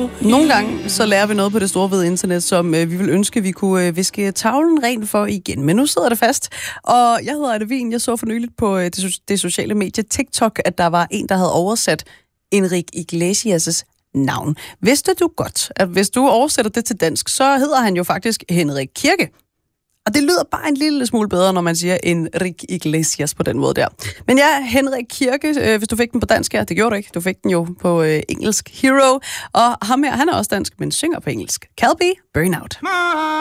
Nogle gange så lærer vi noget på det store hvide internet, som vi vil ønske, vi kunne viske tavlen ren for igen. Men nu sidder det fast. Og jeg hedder Ida Wien. Jeg så for nyligt på det sociale medie TikTok, at der var en, der havde oversat Enrique Iglesias' navn. Vidste du godt, at hvis du oversætter det til dansk, så hedder han jo faktisk Henrik Kirke. Og det lyder bare en lille smule bedre, når man siger Enrique Iglesias på den måde der. Men ja, Henrik Kirke, hvis du fik den på dansk her, det gjorde du ikke. Du fik den jo på engelsk. Hero. Og ham her, han er også dansk, men synger på engelsk. Calby, Burnout.